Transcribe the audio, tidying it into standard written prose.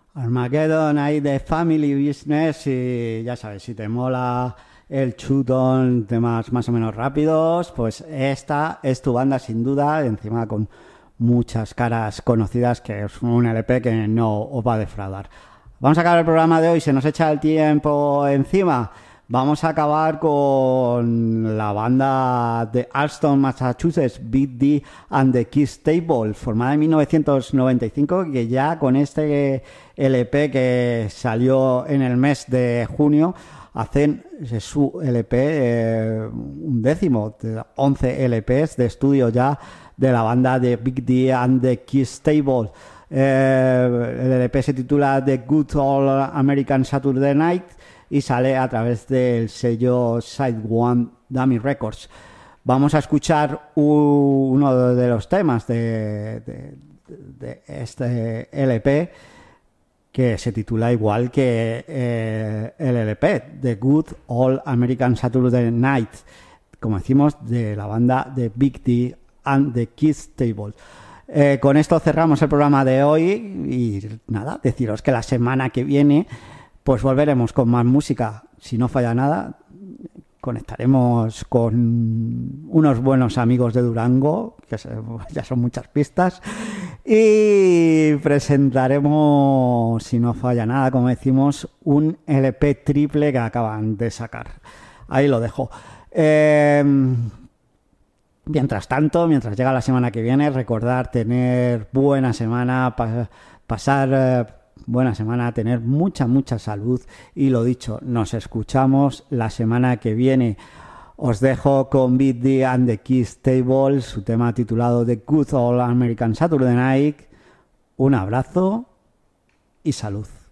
Armageddon, ahí de Family Business y ya sabes, si te mola el chutón, temas más o menos rápidos, pues esta es tu banda sin duda, encima con muchas caras conocidas, que es un LP que no os va a defraudar. Vamos a acabar el programa de hoy, se nos echa el tiempo encima. Vamos a acabar con la banda de Alston, Massachusetts, Beat D and the Kiss Table, formada en 1995, que ya con este LP que salió en el mes de junio, hacen su LP, un décimo, de 11 LPs de estudio ya de la banda de Beat D and the Kiss Table. El LP se titula The Good Old American Saturday Night y sale a través del sello Side One Dummy Records. Vamos a escuchar uno de los temas de este LP, que se titula igual que el LP, The Good Old American Saturday Night, como decimos, de la banda de Big D and the Kiss Table. Con esto cerramos el programa de hoy y nada, deciros que la semana que viene pues volveremos con más música. Si no falla nada, conectaremos con unos buenos amigos de Durango, que ya son muchas pistas, y presentaremos, si no falla nada, como decimos, un LP triple que acaban de sacar. Ahí lo dejo. Mientras tanto, mientras llega la semana que viene, recordar tener buena semana, pasar buena semana, tener mucha salud y lo dicho, nos escuchamos la semana que viene. Os dejo con Beat D and the Kiss Table, su tema titulado The Good Old American Saturday Night. Un abrazo y salud.